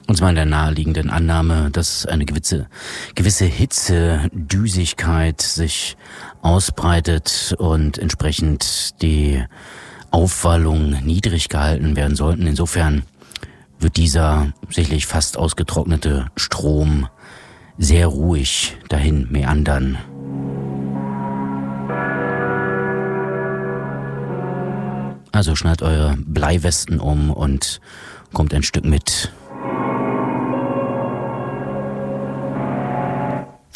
Und zwar in der naheliegenden Annahme, dass eine gewisse Hitze, Düsigkeit sich ausbreitet und entsprechend die Aufwallung niedrig gehalten werden sollten. Insofern wird dieser sicherlich fast ausgetrocknete Strom sehr ruhig dahin meandern. Also schnallt eure Bleiwesten um und kommt ein Stück mit